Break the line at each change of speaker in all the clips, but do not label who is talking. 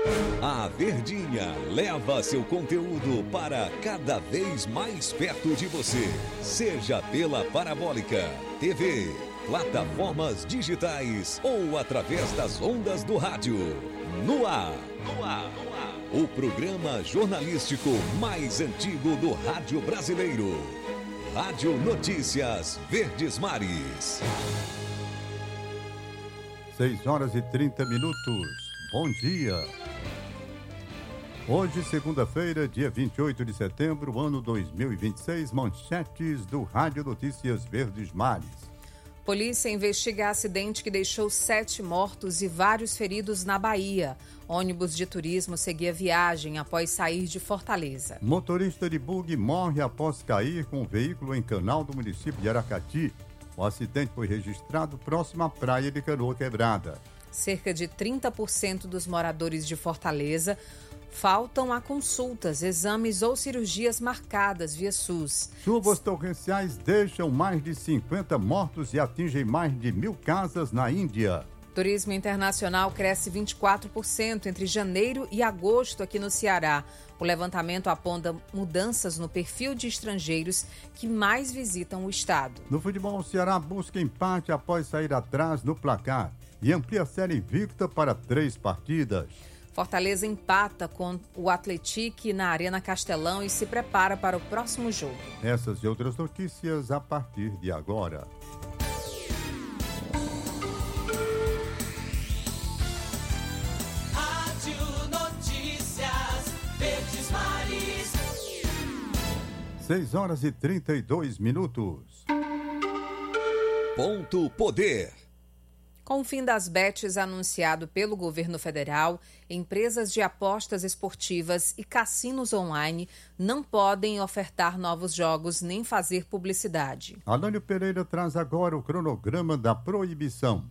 A Verdinha leva seu conteúdo para cada vez mais perto de você. Seja pela Parabólica, TV, plataformas digitais ou através das ondas do rádio. No ar. O programa jornalístico mais antigo do rádio brasileiro. Rádio Notícias Verdes Mares.
6h30. Bom dia. Hoje, segunda-feira, dia 28 de setembro, ano 2026, manchetes do Rádio Notícias Verdes Mares.
Polícia investiga acidente que deixou 7 mortos e vários feridos na Bahia. Ônibus de turismo seguia viagem após sair de Fortaleza.
Motorista de bug morre após cair com o veículo em canal do município de Aracati. O acidente foi registrado próximo à praia de Canoa Quebrada.
Cerca de 30% dos moradores de Fortaleza faltam a consultas, exames ou cirurgias marcadas via SUS.
Chuvas torrenciais deixam mais de 50 mortos e atingem mais de 1.000 casas na Índia.
Turismo internacional cresce 24% entre janeiro e agosto aqui no Ceará. O levantamento aponta mudanças no perfil de estrangeiros que mais visitam o estado.
No futebol, o Ceará busca empate após sair atrás no placar e amplia a série invicta para 3 partidas.
Fortaleza empata com o Atlético na Arena Castelão e se prepara para o próximo jogo.
Essas e outras notícias a partir de agora.
Rádio Notícias Verdes Mares.
6h32.
Ponto Poder.
Com o fim das bets anunciado pelo governo federal, empresas de apostas esportivas e cassinos online não podem ofertar novos jogos nem fazer publicidade.
Alânio Pereira traz agora o cronograma da proibição.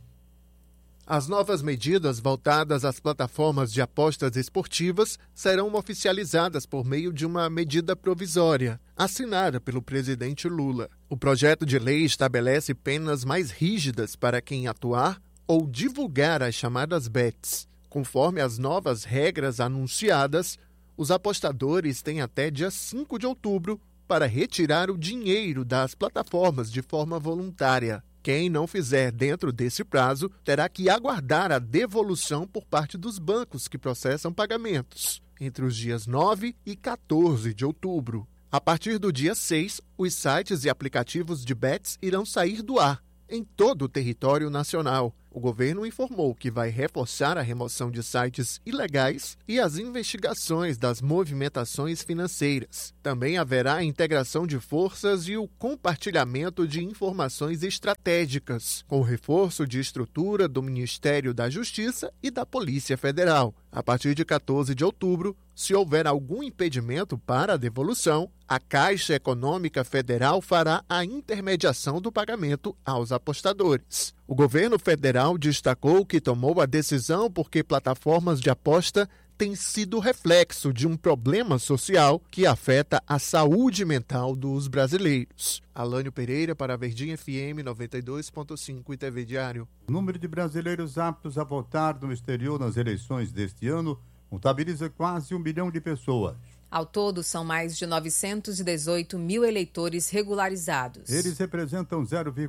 As novas medidas voltadas às plataformas de apostas esportivas serão oficializadas por meio de uma medida provisória, assinada pelo presidente Lula. O projeto de lei estabelece penas mais rígidas para quem atuar ou divulgar as chamadas bets. Conforme as novas regras anunciadas, os apostadores têm até dia 5 de outubro para retirar o dinheiro das plataformas de forma voluntária. Quem não fizer dentro desse prazo terá que aguardar a devolução por parte dos bancos que processam pagamentos, entre os dias 9 e 14 de outubro. A partir do dia 6, os sites e aplicativos de bets irão sair do ar, em todo o território nacional. O governo informou que vai reforçar a remoção de sites ilegais e as investigações das movimentações financeiras. Também haverá a integração de forças e o compartilhamento de informações estratégicas, com o reforço de estrutura do Ministério da Justiça e da Polícia Federal. A partir de 14 de outubro, se houver algum impedimento para a devolução, a Caixa Econômica Federal fará a intermediação do pagamento aos apostadores. O governo federal destacou que tomou a decisão porque plataformas de aposta têm sido reflexo de um problema social que afeta a saúde mental dos brasileiros. Alânio Pereira para a Verdinha FM 92.5 e TV Diário.
O número de brasileiros aptos a votar no exterior nas eleições deste ano contabiliza quase 1 milhão de pessoas.
Ao todo, são mais de 918 mil eleitores regularizados.
Eles representam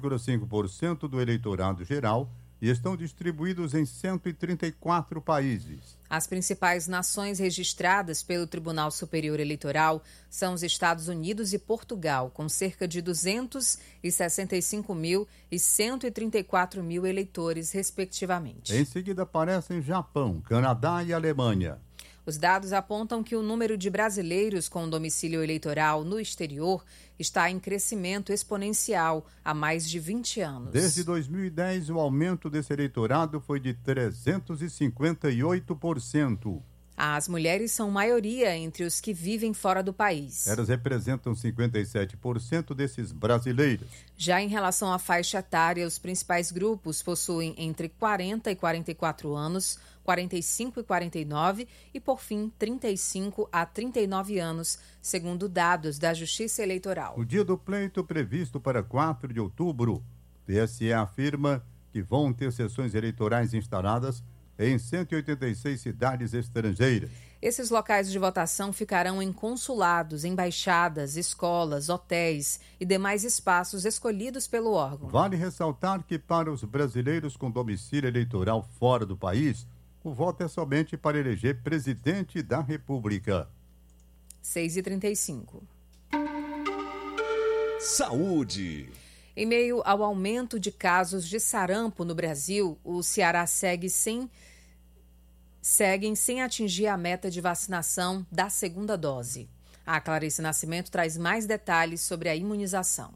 0,5% do eleitorado geral e estão distribuídos em 134 países.
As principais nações registradas pelo Tribunal Superior Eleitoral são os Estados Unidos e Portugal, com cerca de 265 mil e 134 mil eleitores, respectivamente.
Em seguida aparecem Japão, Canadá e Alemanha.
Os dados apontam que o número de brasileiros com domicílio eleitoral no exterior está em crescimento exponencial há mais de 20 anos.
Desde 2010, o aumento desse eleitorado foi de 358%.
As mulheres são maioria entre os que vivem fora do país.
Elas representam 57% desses brasileiros.
Já em relação à faixa etária, os principais grupos possuem entre 40 e 44 anos, 45 e 49 e, por fim, 35 a 39 anos, segundo dados da Justiça Eleitoral.
No dia do pleito previsto para 4 de outubro, o TSE afirma que vão ter sessões eleitorais instaladas em 186 cidades estrangeiras.
Esses locais de votação ficarão em consulados, embaixadas, escolas, hotéis e demais espaços escolhidos pelo órgão.
Vale ressaltar que para os brasileiros com domicílio eleitoral fora do país, o voto é somente para eleger presidente da República.
6h35.
Saúde.
Em meio ao aumento de casos de sarampo no Brasil, o Ceará seguem sem atingir a meta de vacinação da segunda dose. A Clarice Nascimento traz mais detalhes sobre a imunização.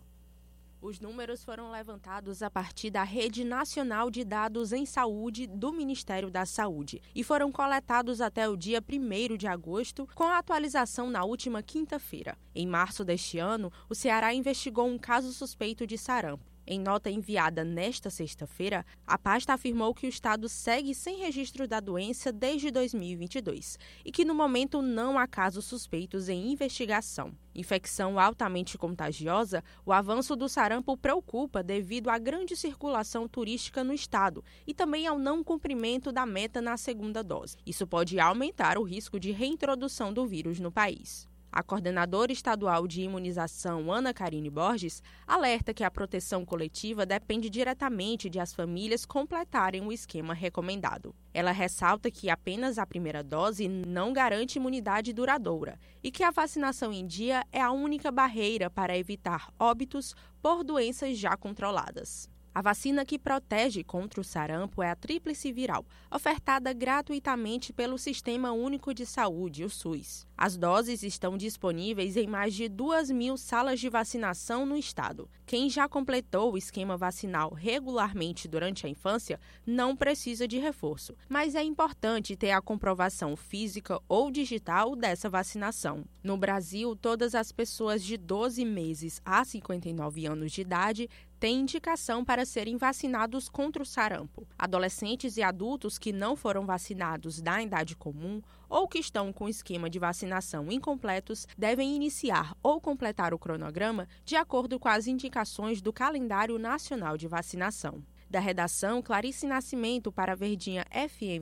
Os números foram levantados a partir da Rede Nacional de Dados em Saúde do Ministério da Saúde e foram coletados até o dia 1º de agosto, com a atualização na última quinta-feira. Em março deste ano, o Ceará investigou um caso suspeito de sarampo. Em nota enviada nesta sexta-feira, a pasta afirmou que o estado segue sem registro da doença desde 2022 e que, no momento, não há casos suspeitos em investigação. Infecção altamente contagiosa, o avanço do sarampo preocupa devido à grande circulação turística no estado e também ao não cumprimento da meta na segunda dose. Isso pode aumentar o risco de reintrodução do vírus no país. A coordenadora estadual de imunização, Ana Karine Borges, alerta que a proteção coletiva depende diretamente de as famílias completarem o esquema recomendado. Ela ressalta que apenas a primeira dose não garante imunidade duradoura e que a vacinação em dia é a única barreira para evitar óbitos por doenças já controladas. A vacina que protege contra o sarampo é a tríplice viral, ofertada gratuitamente pelo Sistema Único de Saúde, o SUS. As doses estão disponíveis em mais de 2.000 salas de vacinação no estado. Quem já completou o esquema vacinal regularmente durante a infância não precisa de reforço, mas é importante ter a comprovação física ou digital dessa vacinação. No Brasil, todas as pessoas de 12 meses a 59 anos de idade têm indicação para serem vacinados contra o sarampo. Adolescentes e adultos que não foram vacinados da idade comum ou que estão com esquema de vacinação incompletos devem iniciar ou completar o cronograma de acordo com as indicações do Calendário Nacional de Vacinação. Da redação, Clarice Nascimento para a Verdinha FM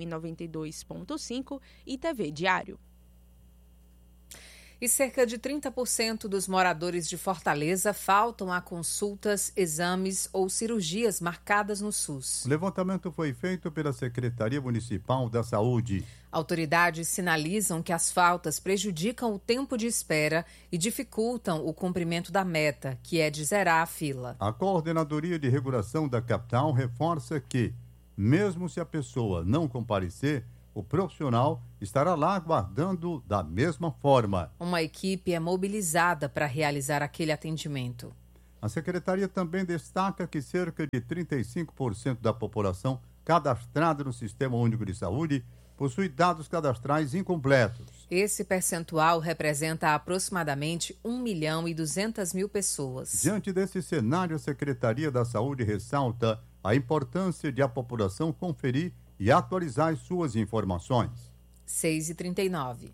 92.5 e TV Diário.
E cerca de 30% dos moradores de Fortaleza faltam a consultas, exames ou cirurgias marcadas no SUS.
O levantamento foi feito pela Secretaria Municipal da Saúde.
Autoridades sinalizam que as faltas prejudicam o tempo de espera e dificultam o cumprimento da meta, que é de zerar a fila.
A Coordenadoria de Regulação da capital reforça que, mesmo se a pessoa não comparecer, o profissional estará lá aguardando da mesma forma.
Uma equipe é mobilizada para realizar aquele atendimento.
A secretaria também destaca que cerca de 35% da população cadastrada no Sistema Único de Saúde possui dados cadastrais incompletos.
Esse percentual representa aproximadamente 1.200.000 pessoas.
Diante desse cenário, a Secretaria da Saúde ressalta a importância de a população conferir e atualizar as suas informações.
6h39.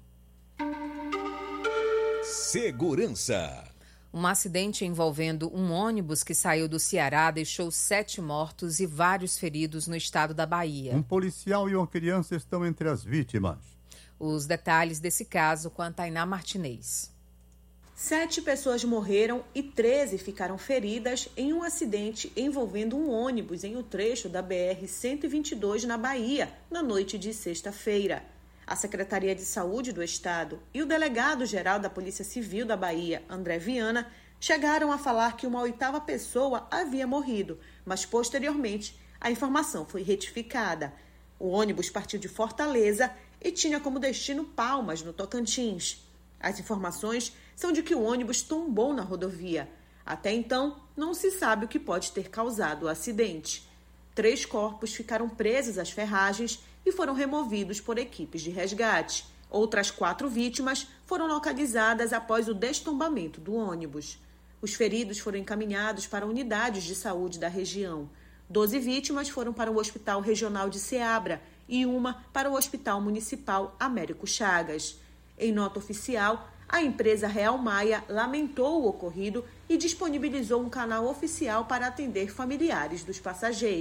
Segurança.
Um acidente envolvendo um ônibus que saiu do Ceará deixou 7 mortos e vários feridos no estado da Bahia.
Um policial e uma criança estão entre as vítimas.
Os detalhes desse caso com a Tainá Martinez.
7 pessoas morreram e 13 ficaram feridas em um acidente envolvendo um ônibus em um trecho da BR-122 na Bahia, na noite de sexta-feira. A Secretaria de Saúde do Estado e o delegado-geral da Polícia Civil da Bahia, André Viana, chegaram a falar que uma 8ª pessoa havia morrido, mas posteriormente a informação foi retificada. O ônibus partiu de Fortaleza e tinha como destino Palmas, no Tocantins. As informações são de que o ônibus tombou na rodovia. Até então, não se sabe o que pode ter causado o acidente. 3 corpos ficaram presos às ferragens e foram removidos por equipes de resgate. Outras 4 vítimas foram localizadas após o destombamento do ônibus. Os feridos foram encaminhados para unidades de saúde da região. 12 vítimas foram para o Hospital Regional de Ceabra e uma para o Hospital Municipal Américo Chagas. Em nota oficial, a empresa Real Maia lamentou o ocorrido e disponibilizou um canal oficial para atender familiares dos passageiros.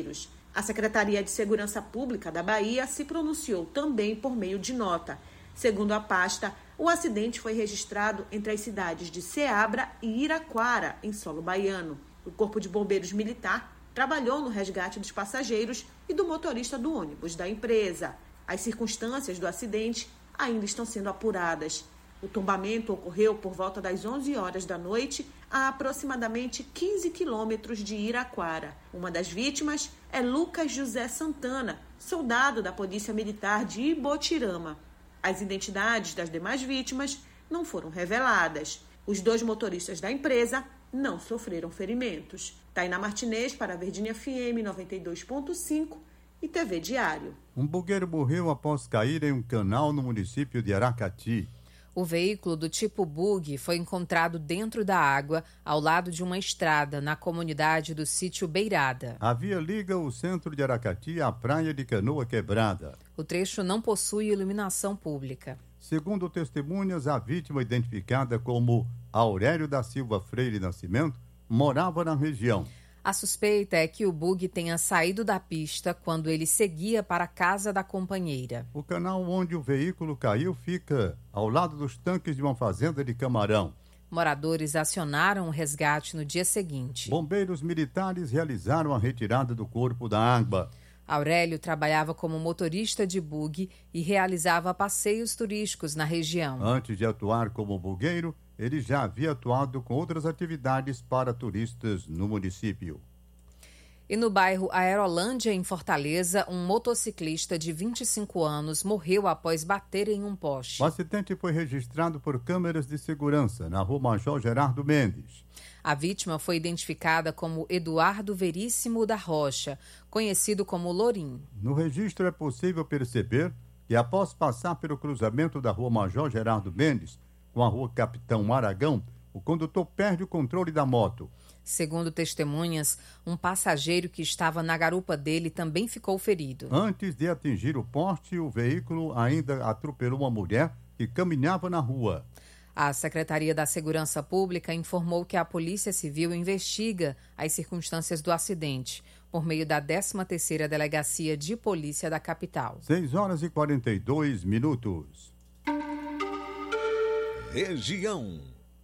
A Secretaria de Segurança Pública da Bahia se pronunciou também por meio de nota. Segundo a pasta, o acidente foi registrado entre as cidades de Ceabra e Iraquara, em solo baiano. O Corpo de Bombeiros Militar trabalhou no resgate dos passageiros e do motorista do ônibus da empresa. As circunstâncias do acidente ainda estão sendo apuradas. O tombamento ocorreu por volta das 11 horas da noite, a aproximadamente 15 quilômetros de Iraquara. Uma das vítimas é Lucas José Santana, soldado da Polícia Militar de Ibotirama. As identidades das demais vítimas não foram reveladas. Os 2 motoristas da empresa não sofreram ferimentos. Tainá Martinez para a Verdinha FM 92.5 e TV Diário.
Um bugueiro morreu após cair em um canal no município de Aracati.
O veículo do tipo bug foi encontrado dentro da água, ao lado de uma estrada, na comunidade do sítio Beirada.
A via liga o centro de Aracati à praia de Canoa Quebrada.
O trecho não possui iluminação pública.
Segundo testemunhas, a vítima, identificada como Aurélio da Silva Freire Nascimento, morava na região.
A suspeita é que o bug tenha saído da pista quando ele seguia para a casa da companheira.
O canal onde o veículo caiu fica ao lado dos tanques de uma fazenda de camarão.
Moradores acionaram o resgate no dia seguinte.
Bombeiros militares realizaram a retirada do corpo da água.
Aurélio trabalhava como motorista de bug e realizava passeios turísticos na região.
Antes de atuar como bugueiro, ele já havia atuado com outras atividades para turistas no município.
E no bairro Aerolândia, em Fortaleza, um motociclista de 25 anos morreu após bater em um poste.
O acidente foi registrado por câmeras de segurança na rua Major Gerardo Mendes.
A vítima foi identificada como Eduardo Veríssimo da Rocha, conhecido como Lorim.
No registro é possível perceber que, após passar pelo cruzamento da rua Major Gerardo Mendes com a rua Capitão Aragão, o condutor perde o controle da moto.
Segundo testemunhas, um passageiro que estava na garupa dele também ficou ferido.
Antes de atingir o poste, o veículo ainda atropelou uma mulher que caminhava na rua.
A Secretaria da Segurança Pública informou que a Polícia Civil investiga as circunstâncias do acidente, por meio da 13ª Delegacia de Polícia da capital.
6h42.
Região.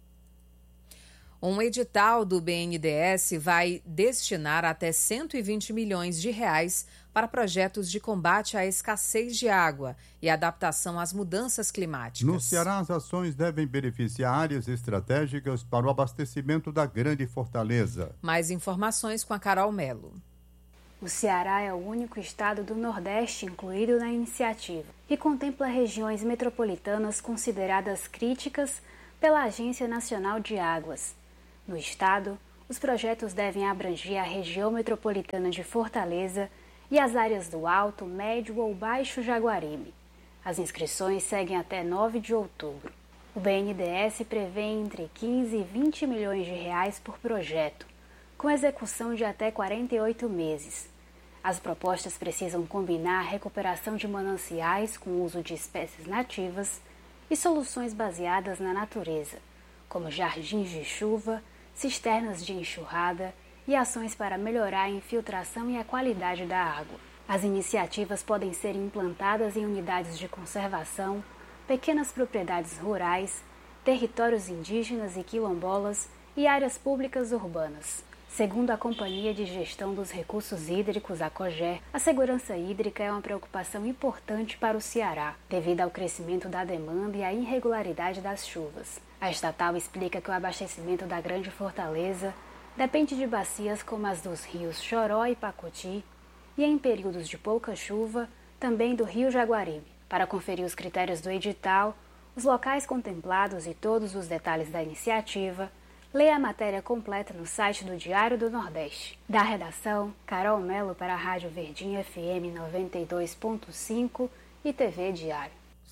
Um edital do BNDES vai destinar até 120 milhões de reais para projetos de combate à escassez de água e adaptação às mudanças climáticas.
No Ceará, as ações devem beneficiar áreas estratégicas para o abastecimento da Grande Fortaleza.
Mais informações com a Carol Melo.
O Ceará é o único estado do Nordeste incluído na iniciativa e contempla regiões metropolitanas consideradas críticas pela Agência Nacional de Águas. No estado, os projetos devem abranger a região metropolitana de Fortaleza e as áreas do Alto, Médio ou Baixo Jaguaribe. As inscrições seguem até 9 de outubro. O BNDES prevê entre 15 e 20 milhões de reais por projeto, com execução de até 48 meses. As propostas precisam combinar a recuperação de mananciais com o uso de espécies nativas e soluções baseadas na natureza, como jardins de chuva, cisternas de enxurrada e ações para melhorar a infiltração e a qualidade da água. As iniciativas podem ser implantadas em unidades de conservação, pequenas propriedades rurais, territórios indígenas e quilombolas e áreas públicas urbanas. Segundo a Companhia de Gestão dos Recursos Hídricos, a COGER, a segurança hídrica é uma preocupação importante para o Ceará, devido ao crescimento da demanda e à irregularidade das chuvas. A estatal explica que o abastecimento da Grande Fortaleza depende de bacias como as dos rios Choró e Pacuti e, em períodos de pouca chuva, também do rio Jaguaribe. Para conferir os critérios do edital, os locais contemplados e todos os detalhes da iniciativa, leia a matéria completa no site do Diário do Nordeste. Da redação, Carol Melo para a Rádio Verdinha FM 92.5 e TV Diário.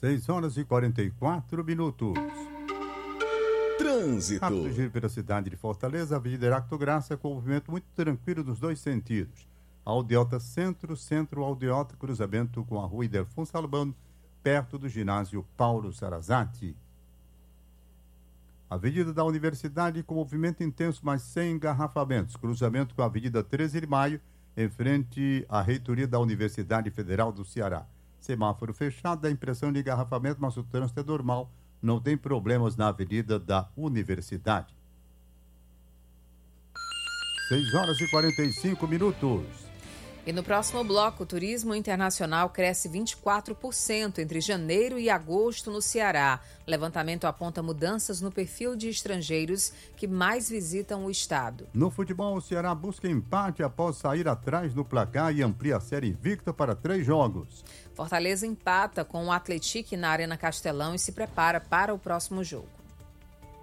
6h44.
Trânsito.
Rápido giro pela cidade de Fortaleza, Avenida Heracto Graça, com movimento muito tranquilo nos dois sentidos. Aldeota Centro, Centro Aldeota, cruzamento com a rua Ildefonso Albano, perto do ginásio Paulo Sarazati. Avenida da Universidade com movimento intenso, mas sem engarrafamentos. Cruzamento com a Avenida 13 de Maio, em frente à reitoria da Universidade Federal do Ceará. Semáforo fechado, a impressão de engarrafamento, mas o trânsito é normal, não tem problemas na Avenida da Universidade. 6h45.
E no próximo bloco, o turismo internacional cresce 24% entre janeiro e agosto no Ceará. Levantamento aponta mudanças no perfil de estrangeiros que mais visitam o estado.
No futebol, o Ceará busca empate após sair atrás no placar e amplia a série invicta para 3 jogos.
Fortaleza empata com o Atlético na Arena Castelão e se prepara para o próximo jogo.